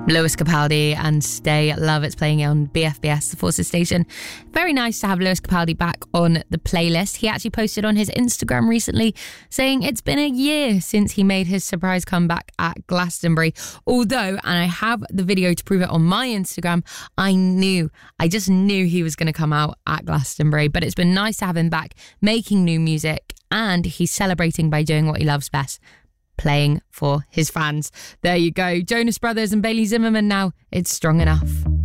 Lewis Capaldi and Stay Love. It's playing on BFBS, the Forces station. Very nice to have Lewis Capaldi back on the playlist. He actually posted on his Instagram recently saying it's been a year since he made his surprise comeback at Glastonbury. Although, and I have the video to prove it on my Instagram, I just knew he was going to come out at Glastonbury. But it's been nice to have him back making new music, and he's celebrating by doing what he loves best, playing for his fans. There you go. Jonas Brothers and Bailey Zimmerman now. It's Strong Enough.